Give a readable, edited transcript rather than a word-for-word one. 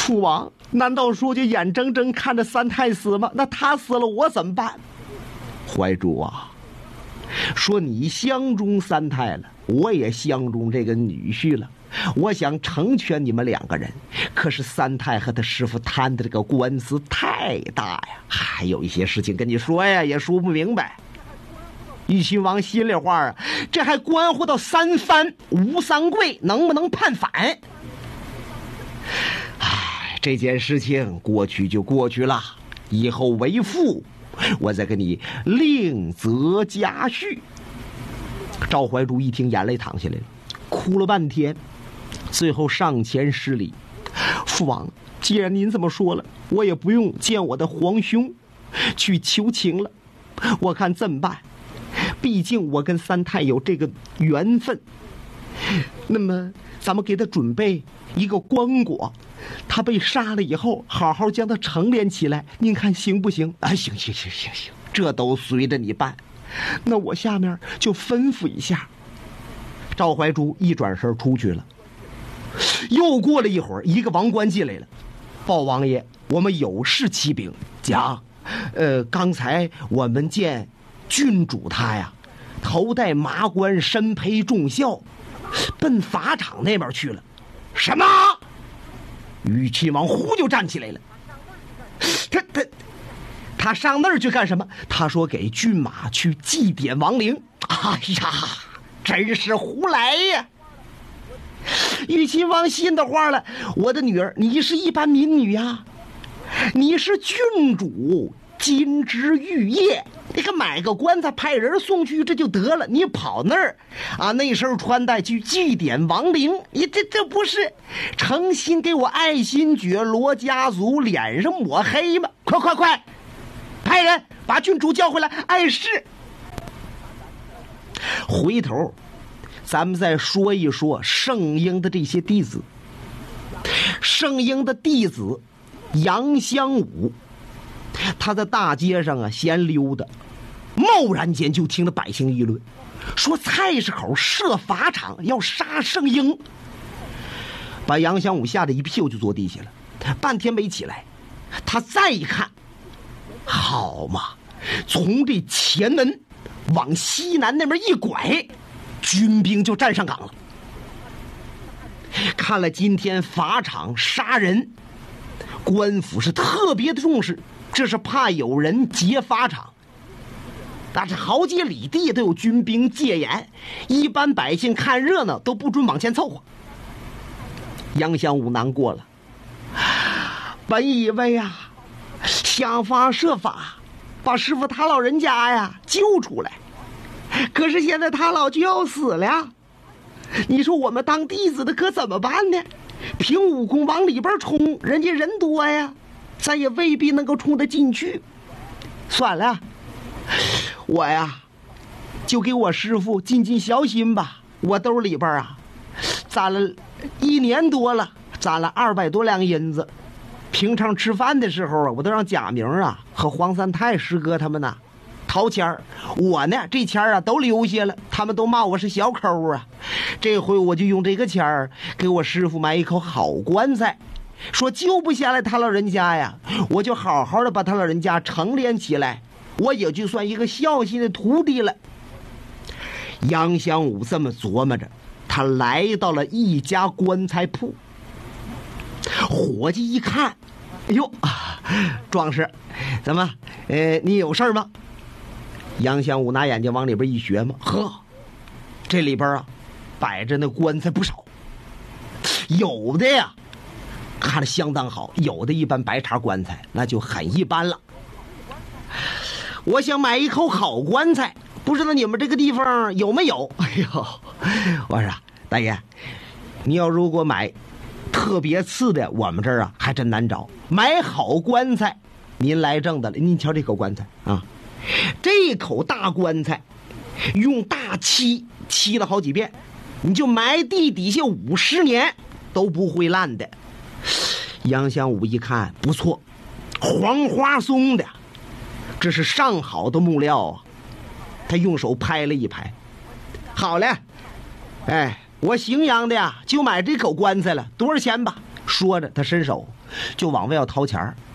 父王，难道说就眼睁睁看着三太死吗？那他死了我怎么办？怀主啊，说你相中三太了，我也相中这个女婿了，我想成全你们两个人，可是三太和他师傅摊的这个官司太大呀，还有一些事情跟你说呀也说不明白。玉亲王心里话啊，这还关乎到三藩吴三桂能不能判反。这件事情过去就过去了，以后为父我再给你另择佳婿。赵怀忠一听眼泪淌下来了，哭了半天，最后上前施礼：父王，既然您这么说了，我也不用见我的皇兄去求情了，我看这么办，毕竟我跟三太有这个缘分，那么咱们给他准备一个棺椁，他被杀了以后好好将他成殓起来，您看行不行？啊，行，这都随着你办。那我下面就吩咐一下。赵怀忠一转身出去了。又过了一会儿，一个王官进来了：报王爷，我们有事启禀。讲，刚才我们见郡主他呀，头戴麻冠，身披重孝，奔法场那边去了。什么？玉亲王忽就站起来了。他上那儿去干什么？他说给骏马去祭奠亡灵。哎呀，真是胡来呀！玉亲王心的话了，我的女儿，你是一般民女呀，你是郡主，金枝玉叶，你可买个棺材派人送去这就得了，你跑那儿啊，那身穿戴去祭奠亡灵，你这不是诚心给我爱新觉罗家族脸上抹黑吗？快派人把郡主叫回来，碍事。回头咱们再说一说圣婴的这些弟子。圣婴的弟子杨香武，他在大街上啊闲溜达，贸然间就听到百姓议论，说菜市口设法场要杀圣婴，把杨香武吓得一屁股就坐地下了，半天没起来。他再一看，好嘛，从这前门往西南那边一拐，军兵就站上岗了。看了今天法场杀人，官府是特别的重视，这是怕有人劫法场，但是好几里地都有军兵戒严，一般百姓看热闹都不准往前凑合。杨香武难过了，本以为啊想方设法把师傅他老人家呀救出来，可是现在他老就要死了，你说我们当弟子的可怎么办呢？凭武功往里边冲，人家人多呀，咱也未必能够冲得进去。算了，我呀就给我师傅尽小心吧。我兜里边啊攒了1年多了，攒了200多两银子，平常吃饭的时候啊，我都让贾明啊和黄三太师哥他们呢掏钱儿，我呢这钱啊都留下了，他们都骂我是小抠啊。这回我就用这个钱儿给我师傅买一口好棺材，说救不下来他老人家呀，我就好好的把他老人家成殓起来，我也就算一个孝心的徒弟了。杨香武这么琢磨着，他来到了一家棺材铺。伙计一看，哎呦，壮士，怎么你有事吗？杨香武拿眼睛往里边一学嘛，呵，这里边啊摆着那棺材不少，有的呀看着相当好，有的一般白茬棺材那就很一般了。我想买一口好棺材，不知道你们这个地方有没有？哎呦，我说大爷，你要如果买特别次的，我们这儿啊还真难找。买好棺材您来正的了，您瞧这口棺材啊，这口大棺材用大漆漆了好几遍，你就埋地底下50年都不会烂的。杨香武一看不错，黄花松的，这是上好的木料啊。他用手拍了一拍，好嘞，哎，我荥阳的呀就买这口棺材了，多少钱吧？ 说着，他伸手就往外要掏钱儿。